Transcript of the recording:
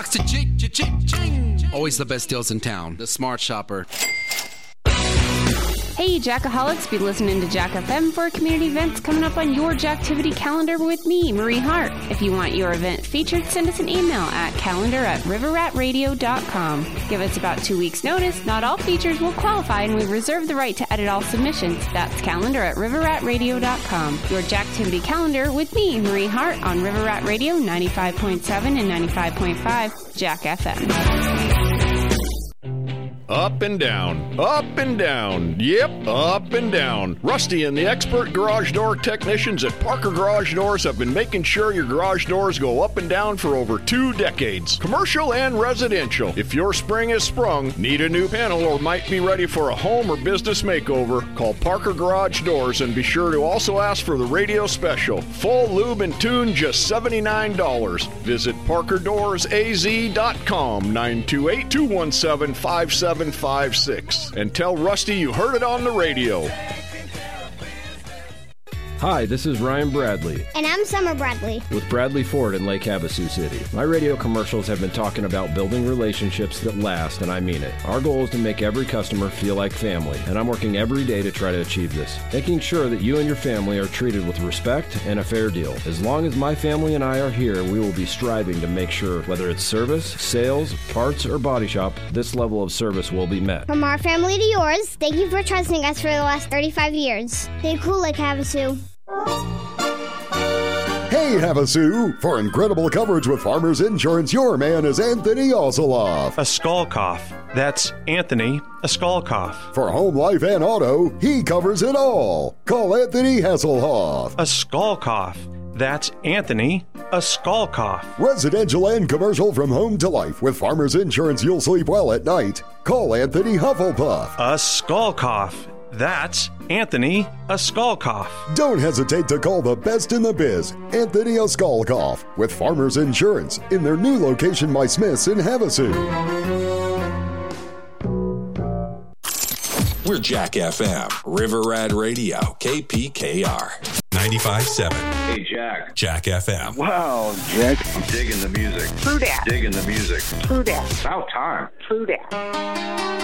Ching. Always the best deals in town. The Smart Shopper. Hey, Jackaholics, be listening to Jack FM for community events coming up on your Jacktivity calendar with me, Marie Hart. If you want your event featured, send us an email at calendar@riverratradio.com. Give us about 2 weeks' notice. Not all features will qualify, and we reserve the right to edit all submissions. That's calendar@riverratradio.com. Your Jacktivity calendar with me, Marie Hart, on River Rat Radio 95.7 and 95.5 Jack FM. Up and down, yep, up and down. Rusty and the expert garage door technicians at Parker Garage Doors have been making sure your garage doors go up and down for over 2 decades. Commercial and residential. If your spring is sprung, need a new panel, or might be ready for a home or business makeover, call Parker Garage Doors and be sure to also ask for the radio special. Full lube and tune, just $79. Visit ParkerDoorsAZ.com, 928-217-5756. And tell Rusty you heard it on the radio. Hi, this is Ryan Bradley. And I'm Summer Bradley. With Bradley Ford in Lake Havasu City. My radio commercials have been talking about building relationships that last, and I mean it. Our goal is to make every customer feel like family, and I'm working every day to try to achieve this. Making sure that you and your family are treated with respect and a fair deal. As long as my family and I are here, we will be striving to make sure, whether it's service, sales, parts, or body shop, this level of service will be met. From our family to yours, thank you for trusting us for the last 35 years. Stay cool, Lake Havasu. Hey, Havasu! For incredible coverage with Farmers Insurance, your man is Anthony Osoloff. A skull cough. That's Anthony, a skull cough. For home, life, and auto, he covers it all. Call Anthony Hasselhoff. A skull cough. That's Anthony, a skull cough. Residential and commercial from home to life. With Farmers Insurance, you'll sleep well at night. Call Anthony Hufflepuff. A skull cough. That's Anthony, a skull cough. Don't hesitate to call the best in the biz, Anthony a skull cough, with Farmers Insurance in their new location by Smith's in Havasu. We're Jack FM, River Rat Radio, KPKR 95.7. Hey, Jack. Jack FM. Wow, Jack. I'm digging the music. True that. Digging the music. True that. About time. True that.